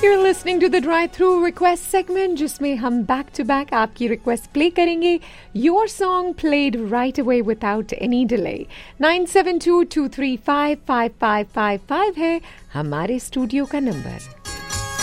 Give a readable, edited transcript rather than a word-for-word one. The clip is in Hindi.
You're listening to the Drive Through Request segment जिसमें हम बैक टू बैक आपकी रिक्वेस्ट प्ले करेंगे. Your song played right away without any delay. 9722355555 है हमारे स्टूडियो का नंबर.